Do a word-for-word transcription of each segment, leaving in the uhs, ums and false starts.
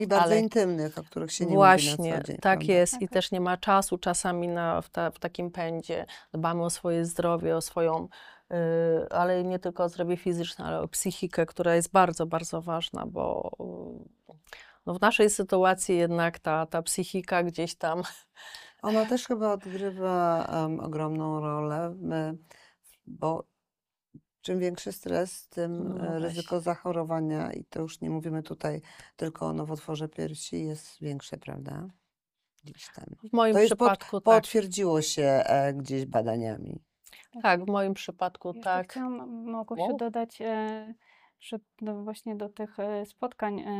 I bardzo ale intymnych, o których się nie mówi na co właśnie, dzień, tak prawda? jest. I Tak. też nie ma czasu czasami na, w, ta, w takim pędzie. Dbamy o swoje zdrowie, o swoją, y, ale nie tylko o zdrowie fizyczne, ale o psychikę, która jest bardzo, bardzo ważna, bo y, no w naszej sytuacji jednak ta, ta psychika gdzieś tam. Ona też chyba odgrywa em, ogromną rolę, my, bo czym większy stres, tym No e, ryzyko właśnie. zachorowania, i to już nie mówimy tutaj tylko o nowotworze piersi, jest większe, prawda? Gdzieś tam. W moim To jest pod, przypadku tak. potwierdziło się e, gdzieś badaniami. Tak, w moim przypadku Jeszcze tak. chciałam, Małgosiu, Wow. dodać, e, że do, właśnie do tych e, spotkań e,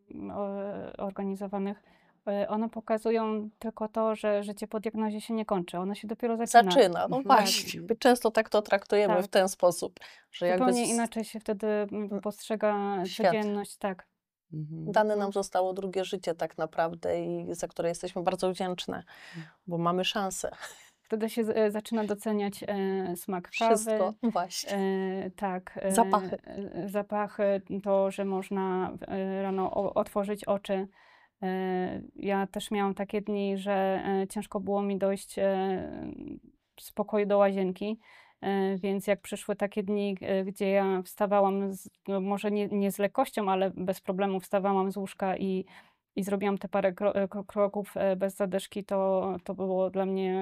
o- organizowanych, e, one pokazują tylko to, że życie po diagnozie się nie kończy, ono się dopiero zaczyna. Zaczyna, no Mhm. właśnie. My często tak to traktujemy Tak. w ten sposób, że jakby Zupełnie z- inaczej się wtedy mm, postrzega Świat. codzienność, tak. Mhm. dane nam zostało drugie życie tak naprawdę i za które jesteśmy bardzo wdzięczne, bo mamy szansę. Wtedy się z- e, zaczyna doceniać e, smak Wszystko, kawy, właśnie. e, tak, e, Zapachy. e, zapachy, to, że można e, rano o, otworzyć oczy. E, Ja też miałam takie dni, że e, ciężko było mi dojść e, z pokoju do łazienki, e, więc jak przyszły takie dni, e, gdzie ja wstawałam, z, no może nie, nie z lekkością, ale bez problemu wstawałam z łóżka i, i zrobiłam te parę kro, e, kro- kroków e, bez zadeszki, to, to było dla mnie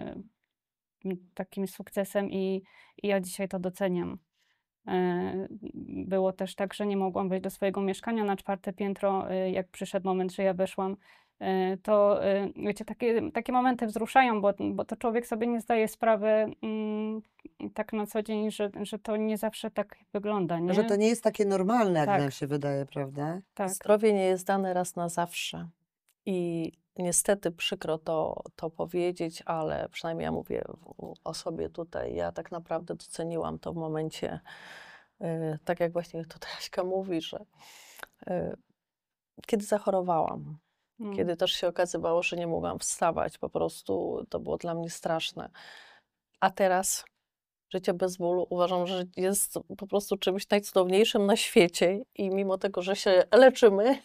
e, m, takim sukcesem i, i ja dzisiaj to doceniam. E, Było też tak, że nie mogłam wejść do swojego mieszkania na czwarte piętro, e, jak przyszedł moment, że ja weszłam. E, To, e, wiecie, takie, takie momenty wzruszają, bo, bo to człowiek sobie nie zdaje sprawy mm, tak na co dzień, że, że to nie zawsze tak wygląda, nie? Że to nie jest takie normalne, jak Tak. nam się wydaje, prawda? Tak, Zdrowie nie jest dane raz na zawsze. I niestety przykro to, to powiedzieć, ale przynajmniej ja mówię w- o sobie tutaj. Ja tak naprawdę doceniłam to w momencie, y, tak jak właśnie tutaj Aśka mówi, że y, kiedy zachorowałam, no, kiedy też się okazywało, że nie mogłam wstawać, po prostu to było dla mnie straszne. A teraz życie bez bólu uważam, że jest po prostu czymś najcudowniejszym na świecie i mimo tego, że się leczymy,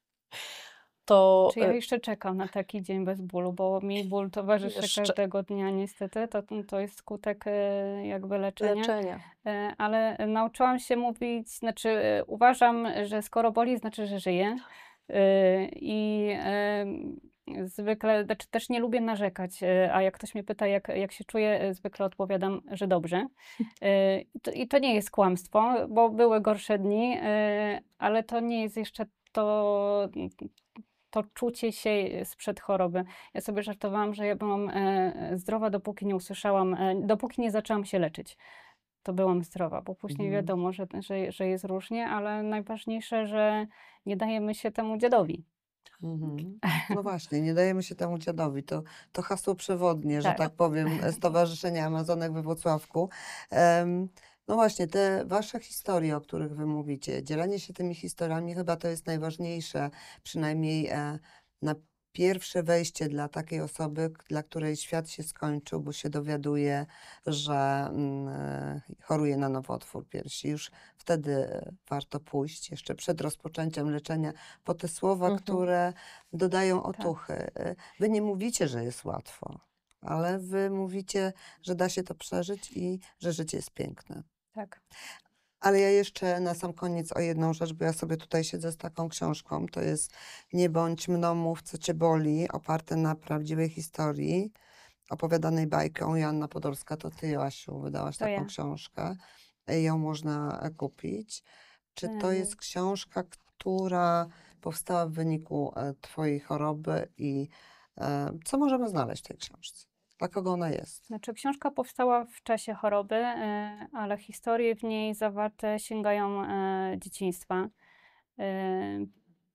to czy ja y, jeszcze czekam na taki dzień bez bólu, bo mi ból towarzyszy Jeszcze. każdego dnia niestety, to, to jest skutek e, jakby leczenia. leczenia. E, Ale nauczyłam się mówić, znaczy e, uważam, że skoro boli, znaczy, że żyję. E, I e, zwykle, znaczy też nie lubię narzekać, e, a jak ktoś mnie pyta, jak, jak się czuję, e, zwykle odpowiadam, że dobrze. E, I to, i to nie jest kłamstwo, bo były gorsze dni, e, ale to nie jest jeszcze to, to czucie się sprzed choroby. Ja sobie żartowałam, że ja byłam e, zdrowa, dopóki nie usłyszałam, e, dopóki nie zaczęłam się leczyć. To byłam zdrowa, bo później Mhm. wiadomo, że, że, że jest różnie, ale najważniejsze, że nie dajemy się temu dziadowi. Mhm. No właśnie, nie dajemy się temu dziadowi. To, to hasło przewodnie, że Tak. tak powiem, Stowarzyszenia Amazonek we Włocławku. Em, no właśnie, te wasze historie, o których wy mówicie, dzielenie się tymi historiami, chyba to jest najważniejsze, przynajmniej e, na pierwsze wejście dla takiej osoby, k- dla której świat się skończył, bo się dowiaduje, że mm, e, choruje na nowotwór piersi. Już wtedy e, warto pójść, jeszcze przed rozpoczęciem leczenia, po te słowa, Mhm. które dodają otuchy. Y, Wy nie mówicie, że jest łatwo, ale wy mówicie, że da się to przeżyć i że życie jest piękne. Tak. Ale ja jeszcze na sam koniec o jedną rzecz, bo ja sobie tutaj siedzę z taką książką. To jest Nie bądź mną, mów co cię boli, oparte na prawdziwej historii, opowiadanej bajką. Joanna Podolska, to ty, Joasiu, wydałaś To taką ja. książkę. Y, Ją można e, kupić. Czy to Ym. jest książka, która powstała w wyniku e, twojej choroby i e, co możemy znaleźć w tej książce? Dla kogo ona jest? Znaczy, książka powstała w czasie choroby, e, ale historie w niej zawarte sięgają e, dzieciństwa. E,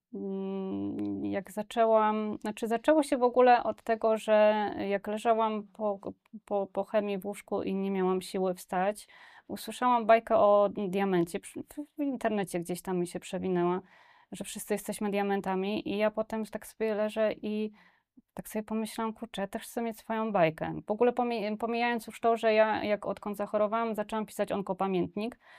mm, Jak zaczęłam, znaczy zaczęło się w ogóle od tego, że jak leżałam po, po, po chemii w łóżku i nie miałam siły wstać, usłyszałam bajkę o diamencie. Przy- W internecie gdzieś tam mi się przewinęła, że wszyscy jesteśmy diamentami i ja potem tak sobie leżę i tak sobie pomyślałam, kurczę, ja też chcę mieć swoją bajkę. W ogóle pomij- pomijając już to, że ja jak odkąd zachorowałam, zaczęłam pisać onkopamiętnik,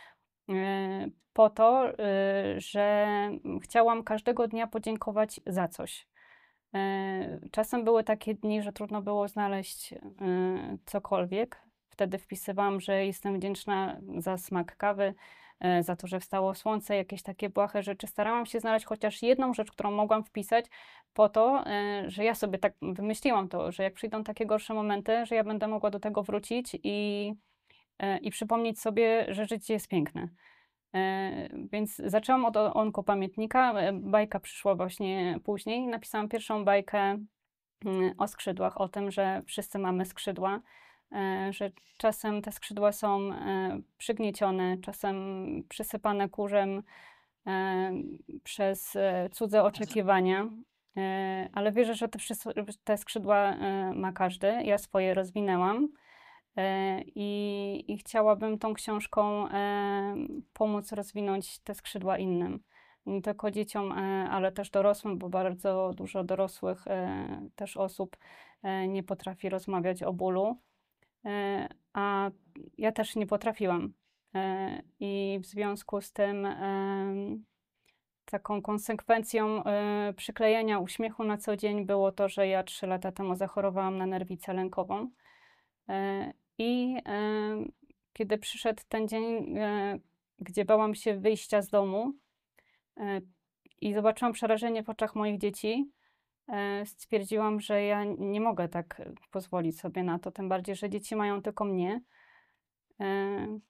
e, po to, e, że chciałam każdego dnia podziękować za coś. E, Czasem były takie dni, że trudno było znaleźć e, cokolwiek. Wtedy wpisywałam, że jestem wdzięczna za smak kawy, e, za to, że wstało słońce, jakieś takie błahe rzeczy. Starałam się znaleźć chociaż jedną rzecz, którą mogłam wpisać po to, e, że ja sobie tak wymyśliłam to, że jak przyjdą takie gorsze momenty, że ja będę mogła do tego wrócić i, e, i przypomnieć sobie, że życie jest piękne. E, Więc zaczęłam od o- onkopamiętnika. e, Bajka przyszła właśnie później. Napisałam pierwszą bajkę mm, o skrzydłach, o tym, że wszyscy mamy skrzydła, e, że czasem te skrzydła są e, przygniecione, czasem przysypane kurzem e, przez e, cudze oczekiwania. E, Ale wierzę, że te, wszys- te skrzydła e, ma każdy. Ja swoje rozwinęłam. E, I, I chciałabym tą książką e, pomóc rozwinąć te skrzydła innym. Nie tylko dzieciom, e, ale też dorosłym, bo bardzo dużo dorosłych e, też osób e, nie potrafi rozmawiać o bólu. E, A ja też nie potrafiłam. E, I w związku z tym em, taką konsekwencją e, przyklejenia uśmiechu na co dzień było to, że ja trzy lata temu zachorowałam na nerwicę lękową. E, I e, kiedy przyszedł ten dzień, e, gdzie bałam się wyjścia z domu e, i zobaczyłam przerażenie w oczach moich dzieci, e, stwierdziłam, że ja nie mogę tak e, pozwolić sobie na to, tym bardziej, że dzieci mają tylko mnie. E,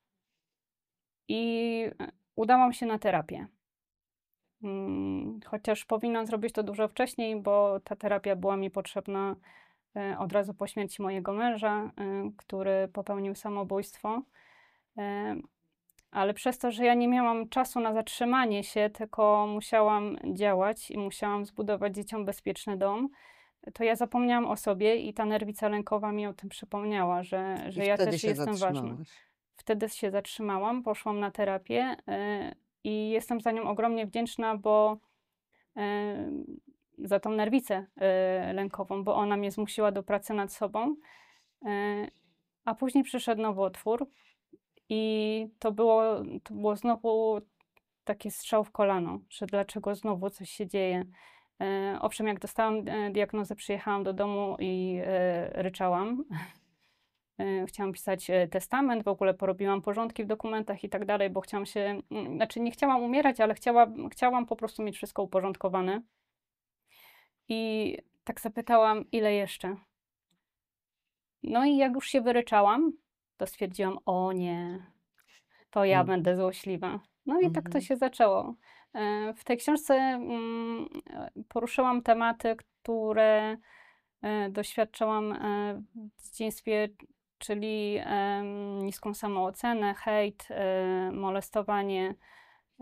I e, udałam się na terapię. Mm, Chociaż powinnam zrobić to dużo wcześniej, bo ta terapia była mi potrzebna e, od razu po śmierci mojego męża, e, który popełnił samobójstwo. E, Ale przez to, że ja nie miałam czasu na zatrzymanie się, tylko musiałam działać i musiałam zbudować dzieciom bezpieczny dom, to ja zapomniałam o sobie i ta nerwica lękowa mi o tym przypomniała, że, że I ja wtedy też się jestem ważna. zatrzymałaś. Wtedy się zatrzymałam, poszłam na terapię e, i jestem za nią ogromnie wdzięczna, bo e, za tą nerwicę e, lękową, bo ona mnie zmusiła do pracy nad sobą. E, A później przyszedł nowotwór i to było, to było znowu taki strzał w kolano, że dlaczego znowu coś się dzieje. E, owszem, jak dostałam e, diagnozę, przyjechałam do domu i e, ryczałam. E, Chciałam pisać e, testament, w ogóle porobiłam porządki w dokumentach i tak dalej, bo chciałam się, mm, znaczy nie chciałam umierać, ale chciałam, chciałam po prostu mieć wszystko uporządkowane. I tak zapytałam, ile jeszcze? No i jak już się wyryczałam, to stwierdziłam, o nie, to ja Mm. będę złośliwa. No i tak to Mhm. się zaczęło. E, W tej książce mm, e, poruszyłam tematy, które e, doświadczałam e, w dzieciństwie, czyli em, niską samoocenę, hejt, e, molestowanie. E,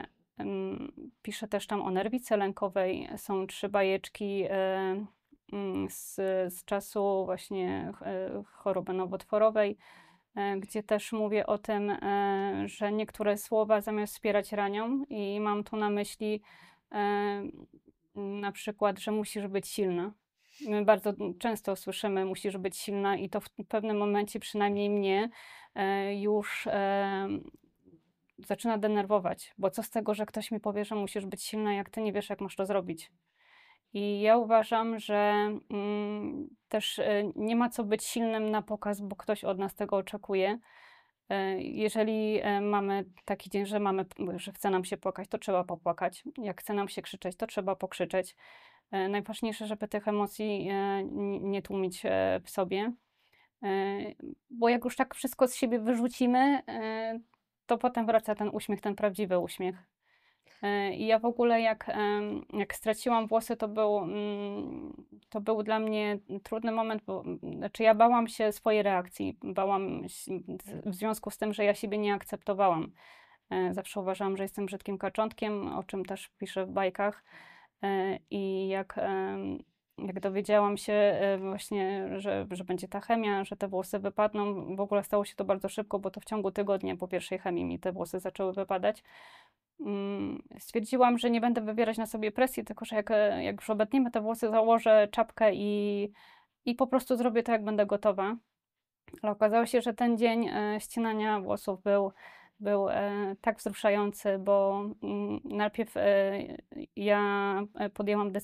em, Piszę też tam o nerwicy lękowej. Są trzy bajeczki e, mm, z, z czasu właśnie e, choroby nowotworowej, e, gdzie też mówię o tym, e, że niektóre słowa zamiast wspierać ranią i mam tu na myśli e, na przykład, że musisz być silna. My bardzo często słyszymy, musisz być silna i to w pewnym momencie, przynajmniej mnie, e, już e, zaczyna denerwować, bo co z tego, że ktoś mi powie, że musisz być silna, jak ty nie wiesz, jak masz to zrobić. I ja uważam, że mm, też e, nie ma co być silnym na pokaz, bo ktoś od nas tego oczekuje. E, Jeżeli e, mamy taki dzień, że mamy, że chce nam się płakać, to trzeba popłakać. Jak chce nam się krzyczeć, to trzeba pokrzyczeć. E, Najważniejsze, żeby tych emocji e, n- nie tłumić e, w sobie. E, Bo jak już tak wszystko z siebie wyrzucimy, e, to potem wraca ten uśmiech, ten prawdziwy uśmiech. E, I ja w ogóle jak, em, jak straciłam włosy, to był, mm, to był dla mnie trudny moment, bo mm, znaczy ja bałam się swojej reakcji. Bałam się, w związku z tym, że ja siebie nie akceptowałam. E, Zawsze uważałam, że jestem brzydkim kaczątkiem, o czym też piszę w bajkach. E, I jak, em, jak dowiedziałam się e, właśnie, że, że będzie ta chemia, że te włosy wypadną, w ogóle stało się to bardzo szybko, bo to w ciągu tygodnia po pierwszej chemii mi te włosy zaczęły wypadać. Mm, Stwierdziłam, że nie będę wywierać na sobie presji, tylko że jak, e, jak już obetniemy te włosy, założę czapkę i, i po prostu zrobię to, jak będę gotowa. Ale okazało się, że ten dzień e, ścinania włosów był był e, tak wzruszający, bo mm, najpierw e, ja e, podjęłam decyzję,